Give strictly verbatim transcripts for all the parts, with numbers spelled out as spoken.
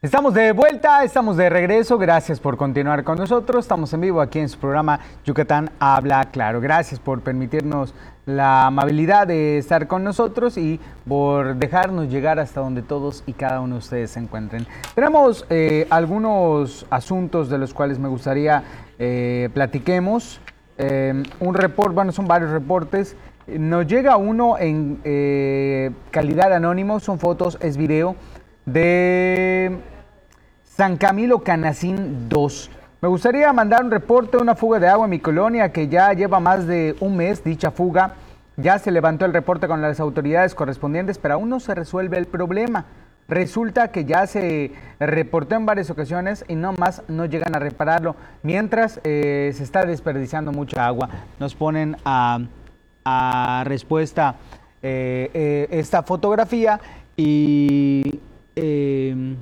Estamos de vuelta, estamos de regreso. Gracias por continuar con nosotros. Estamos en vivo aquí en su programa Yucatán Habla Claro. Gracias por permitirnos la amabilidad de estar con nosotros y por dejarnos llegar hasta donde todos y cada uno de ustedes se encuentren. Tenemos eh, algunos asuntos de los cuales me gustaría eh, platiquemos. Eh, un reporte, bueno, son varios reportes. Nos llega uno en eh, calidad anónimo, son fotos, es video de San Camilo Canacín dos. Me gustaría mandar un reporte de una fuga de agua en mi colonia que ya lleva más de un mes dicha fuga. Ya se levantó el reporte con las autoridades correspondientes, pero aún no se resuelve el problema. Resulta que ya se reportó en varias ocasiones y no más no llegan a repararlo. Mientras eh, se está desperdiciando mucha agua. Nos ponen a, a respuesta eh, eh, esta fotografía y... Eh,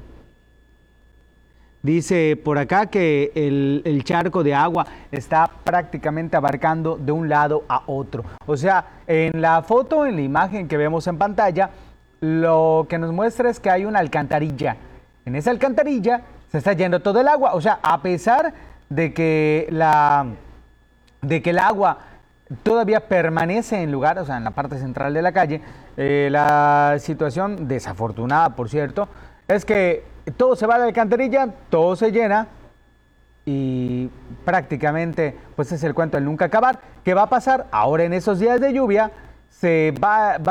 Dice por acá que el, el charco de agua está prácticamente abarcando de un lado a otro. O sea, en la foto, en la imagen que vemos en pantalla, lo que nos muestra es que hay una alcantarilla. En esa alcantarilla se está yendo todo el agua. O sea, a pesar de que la, de que el agua todavía permanece en lugar, o sea, en la parte central de la calle, eh, la situación desafortunada, por cierto, es que todo se va a la alcantarilla, todo se llena y prácticamente pues es el cuento del nunca acabar. ¿Qué va a pasar? Ahora en esos días de lluvia se va, va